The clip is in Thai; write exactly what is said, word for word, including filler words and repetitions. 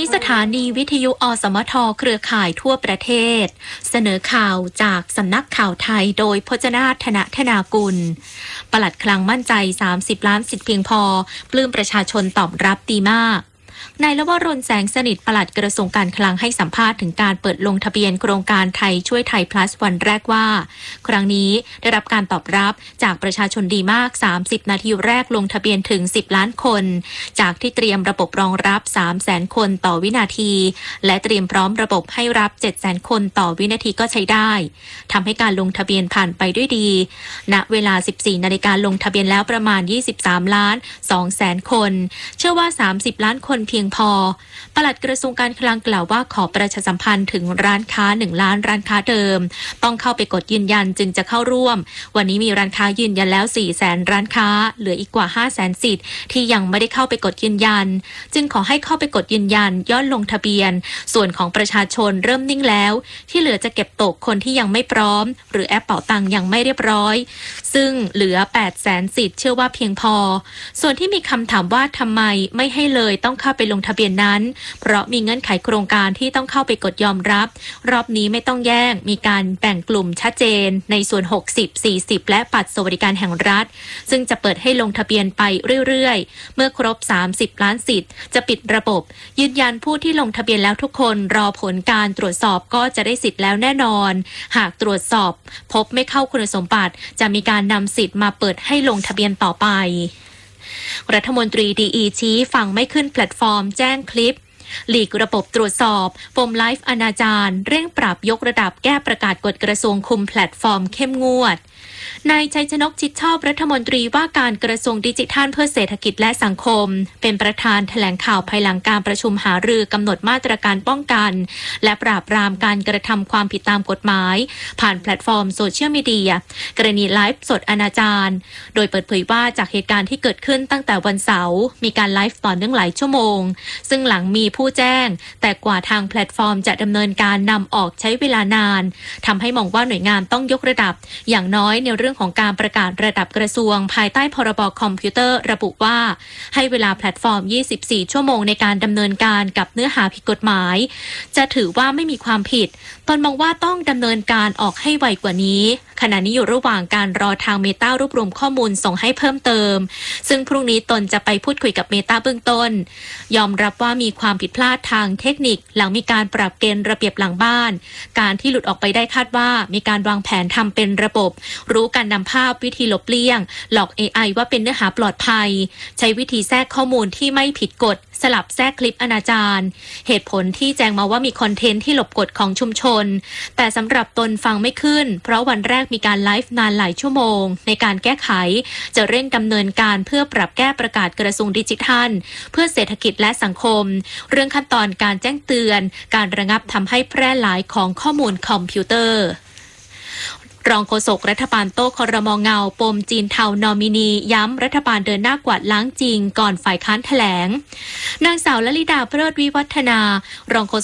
สถานีวิทยุอสมทเครือข่ายทั่วประเทศเสนอข่าวจากสำนักข่าวไทยโดยพจนาถ ธนธนากุลปลัดคลังมั่นใจสามสิบล้านสิทธิ์เพียงพอปลื้มประชาชนตอบรับดีมากนายลวรนแสงสนิทปลัดกระทรวงการคลังให้สัมภาษณ์ถึงการเปิดลงทะเบียนโครงการไทยช่วยไทย plus วันแรกว่าครั้งนี้ได้รับการตอบรับจากประชาชนดีมากสามสิบนาทีแรกลงทะเบียนถึงสิบล้านคนจากที่เตรียมระบบรองรับ สามแสนคนต่อวินาทีและเตรียมพร้อมระบบให้รับ เจ็ดแสนคนต่อวินาทีก็ใช้ได้ทำให้การลงทะเบียนผ่านไปด้วยดีณเวลา สิบสี่นาฬิกาลงทะเบียนแล้วประมาณยี่สิบสามล้านสองแสนคนเชื่อว่าสามสิบล้านคนเพียงพอปลัดกระทรวงการคลังกล่าวว่าขอประชาสัมพันธ์ถึงร้านค้าหนึ่งล้านร้านค้าเดิมต้องเข้าไปกดยืนยันจึงจะเข้าร่วมวันนี้มีร้านค้ายืนยันแล้ว สี่แสนร้านค้าเหลืออีกกว่า ห้าแสนสิทธิ์ที่ยังไม่ได้เข้าไปกดยืนยันจึงขอให้เข้าไปกดยืนยันยอดลงทะเบียนส่วนของประชาชนเริ่มนิ่งแล้วที่เหลือจะเก็บตกคนที่ยังไม่พร้อมหรือแอปเป๋าตังยังไม่เรียบร้อยซึ่งเหลือ แปดแสนสิทธิ์เชื่อว่าเพียงพอส่วนที่มีคำถามว่าทำไมไม่ให้เลยต้องเข้าไปลงทะเบียนนั้นเพราะมีเงื่อนไขโครงการที่ต้องเข้าไปกดยอมรับรอบนี้ไม่ต้องแย่งมีการแบ่งกลุ่มชัดเจนในส่วนหกสิบ สี่สิบและบัตรสวัสดิการแห่งรัฐซึ่งจะเปิดให้ลงทะเบียนไปเรื่อยๆเมื่อครบสามสิบล้านสิทธิ์จะปิดระบบยืนยันผู้ที่ลงทะเบียนแล้วทุกคนรอผลการตรวจสอบก็จะได้สิทธิ์แล้วแน่นอนหากตรวจสอบพบไม่เข้าคุณสมบัติจะมีการนำสิทธิ์มาเปิดให้ลงทะเบียนต่อไปรัฐมนตรีดีอีชี้ฟังไม่ขึ้นแพลตฟอร์มแจ้งคลิปหลีกระบบตรวจสอบปมไลฟ์อนาจารเร่งปรับยกระดับแก้ประกาศกฎกระทรวงคุมแพลตฟอร์มเข้มงวดนายชัยชนกชิดชอบรัฐมนตรีว่าการกระทรวงดิจิทัลเพื่อเศรษฐกิจและสังคมเป็นประธานแถลงข่าวภายหลังการประชุมหารือกำหนดมาตรการป้องกันและปราบปรามการกระทำความผิดตามกฎหมายผ่านแพลตฟอร์มโซเชียลมีเดียกรณีไลฟ์สดอนาจารโดยเปิดเผยว่าจากเหตุการณ์ที่เกิดขึ้นตั้งแต่วันเสาร์มีการไลฟ์ต่อเนื่องหลายชั่วโมงซึ่งหลังมีผู้แจ้งแต่กว่าทางแพลตฟอร์มจะดำเนินการนำออกใช้เวลานานทำให้มองว่าหน่วยงานต้องยกระดับอย่างน้อยในเรื่องของการประกาศระดับกระทรวงภายใต้พรบคอมพิวเตอร์ระบุว่าให้เวลาแพลตฟอร์มยี่สิบสี่ชั่วโมงในการดำเนินการกับเนื้อหาผิดกฎหมายจะถือว่าไม่มีความผิดตนมองว่าต้องดำเนินการออกให้ไวกว่านี้ขณะนี้อยู่ระหว่างการรอทางเมตารวบรวมข้อมูลส่งให้เพิ่มเติมซึ่งพรุ่งนี้ตนจะไปพูดคุยกับเมตาเบื้องต้นยอมรับว่ามีความผิดพลาดทางเทคนิคหลังมีการปรับเกณฑ์ระเบียบหลังบ้านการที่หลุดออกไปได้คาดว่ามีการวางแผนทำเป็นระบบรู้การนำภาพวิธีลบเลี่ยงหลอก เอ ไอ ว่าเป็นเนื้อหาปลอดภัยใช้วิธีแทรกข้อมูลที่ไม่ผิดกฎสลับแทรกคลิปอนาจารเหตุผลที่แจ้งมาว่ามีคอนเทนต์ที่หลบกฎของชุมชนแต่สำหรับตนฟังไม่ขึ้นเพราะวันแรกมีการไลฟ์นานหลายชั่วโมงในการแก้ไขจะเร่งดำเนินการเพื่อปรับแก้ประกาศกระทรวงดิจิทัลเพื่อเศรษฐกิจและสังคมเรื่องขั้นตอนการแจ้งเตือนการระงับทำให้แพร่หลายของข้อมูลคอมพิวเตอร์รองโฆษกรัฐบาลโต้ครม.เงาปมจีนเทานอมินีย้ำรัฐบาลเดินหน้ากวาดล้างจริงก่อนฝ่ายค้านแถลงนางสาวลลิดาเพลิดวิวัฒนารองโฆ